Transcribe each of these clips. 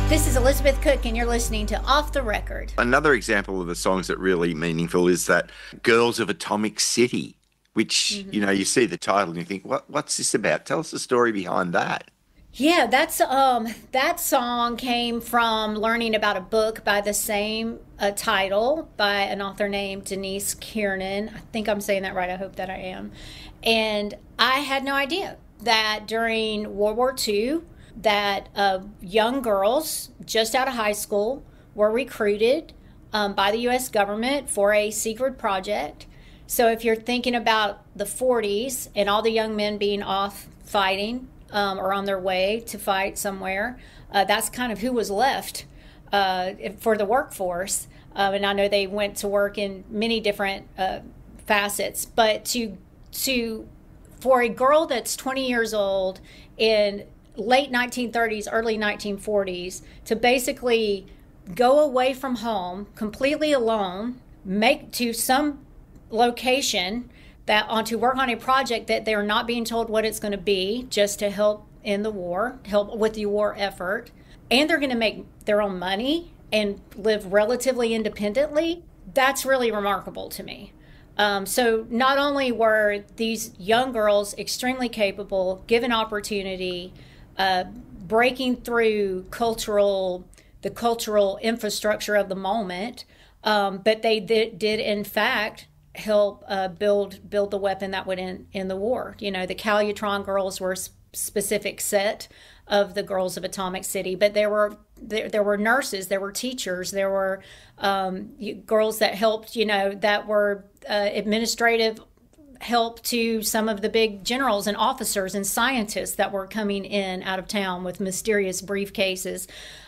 This is Elizabeth Cook, and you're listening to Off the Record. Another example of the songs that really meaningful is that Girls of Atomic City, which, you see the title and you think, what's this about? Tell us the story behind that. Yeah, that song came from learning about a book by the same title by an author named Denise Kiernan. I think I'm saying that right. I hope that I am. And I had no idea that during World War II, that young girls just out of high school were recruited by the U.S. government for a secret project. So if you're thinking about the 40s and all the young men being off fighting or on their way to fight somewhere, that's kind of who was left for the workforce. And I know they went to work in many different facets, but for a girl that's 20 years old in late 1930s, early 1940s, to basically go away from home completely alone, make to some location that on to work on a project that they're not being told what it's going to be, just to help in the war, help with the war effort, and they're going to make their own money and live relatively independently. That's really remarkable to me. So not only were these young girls extremely capable, given opportunity, breaking through the cultural infrastructure of the moment, but they did in fact help build the weapon that would end the war. The Calutron girls were a specific set of the Girls of Atomic City, but there were nurses, there were teachers, there were girls that helped, that were administrative help to some of the big generals and officers and scientists that were coming in out of town with mysterious briefcases.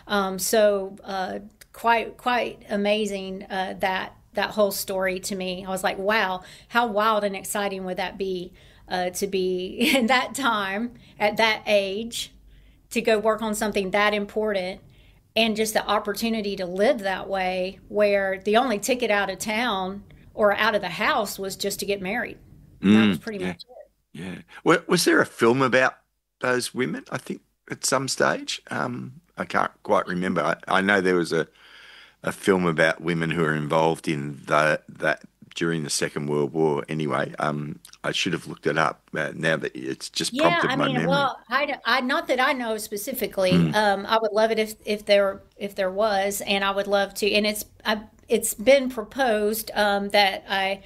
Quite amazing that whole story to me. I was like, wow, how wild and exciting would that be to be in that time at that age to go work on something that important, and just the opportunity to live that way where the only ticket out of town or out of the house was just to get married. That was pretty much it. Yeah. Was there a film about those women? I think at some stage. I can't quite remember. I know there was a film about women who were involved in that during the Second World War. Anyway, I should have looked it up. Now that it's just Yeah, prompted I my mean, memory. well, I not that I know specifically. I would love it if there was, and I would love to. And it's been proposed that I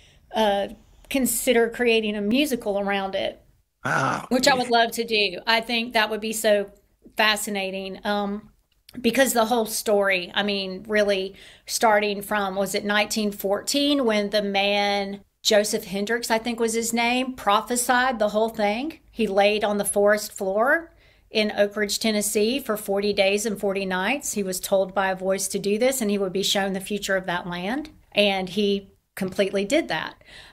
consider creating a musical around it, Ah, which I yeah. would love to do. I think that would be so fascinating. Because the whole story, I mean, really starting from, was it 1914 when the man, Joseph Hendricks, I think was his name, prophesied the whole thing? He laid on the forest floor in Oak Ridge, Tennessee for 40 days and 40 nights. He was told by a voice to do this and he would be shown the future of that land. And he completely did that.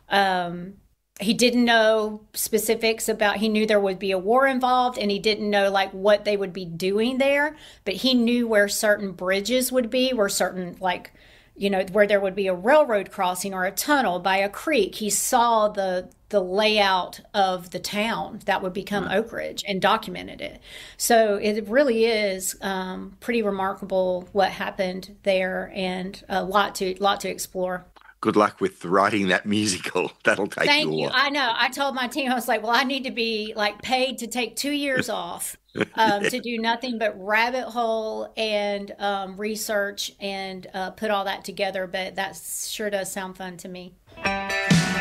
He didn't know specifics about, he knew there would be a war involved and he didn't know like what they would be doing there, but he knew where certain bridges would be, where certain like, where there would be a railroad crossing or a tunnel by a creek. He saw the layout of the town that would become Oak Ridge and documented it. So it really is pretty remarkable what happened there, and a lot to explore. Good luck with writing that musical. That'll take you a Thank you. while. I know. I told my team, I was like, well, I need to be like paid to take 2 years off to do nothing but rabbit hole and research and put all that together. But that sure does sound fun to me.